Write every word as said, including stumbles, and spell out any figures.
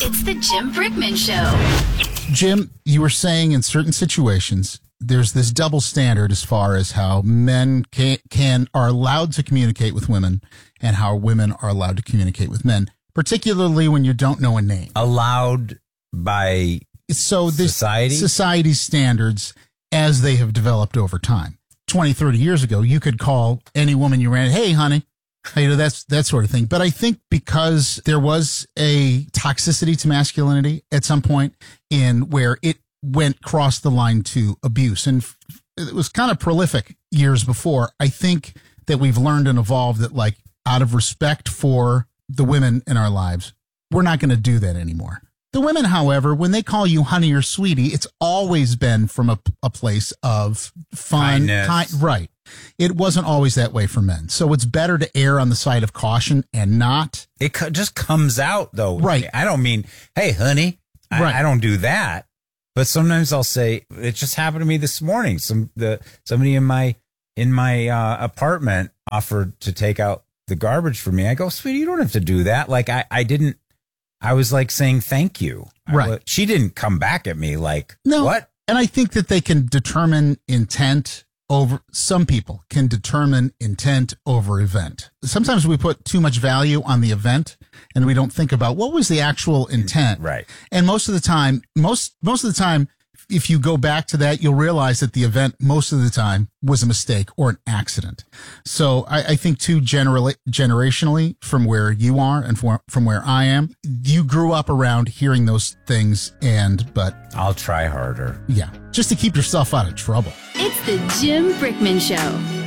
It's the Jim Brickman Show. Jim, you were saying in certain situations, there's this double standard as far as how men can, can are allowed to communicate with women and how women are allowed to communicate with men, particularly when you don't know a name. Allowed by so this society? Society's standards as they have developed over time. twenty, thirty years ago, you could call any woman you ran, hey, honey. You know, that's that sort of thing. But I think because there was a toxicity to masculinity at some point in where it went crossed the line to abuse, and it was kind of prolific years before, I think that we've learned and evolved that, like, out of respect for the women in our lives, we're not going to do that anymore. The women, however, when they call you honey or sweetie, it's always been from a, a place of fun. Kind, right. It wasn't always that way for men. So it's better to err on the side of caution and not. It co- just comes out, though. Right. I don't mean, hey, honey. I, right. I don't do that. But sometimes I'll say, it just happened to me this morning. Some the somebody in my in my uh, apartment offered to take out the garbage for me. I go, sweetie, you don't have to do that. Like, I, I didn't. I was like saying thank you. Right. I, she didn't come back at me like, no, what? And I think that they can determine intent over, some people can determine intent over event. Sometimes we put too much value on the event and we don't think about what was the actual intent. Right. And most of the time, most, most of the time, if you go back to that, you'll realize that the event most of the time was a mistake or an accident. So I, I think too, generally, generationally, from where you are and from, from where I am, you grew up around hearing those things. And, but I'll try harder. Yeah. Just to keep yourself out of trouble. It's the Jim Brickman Show.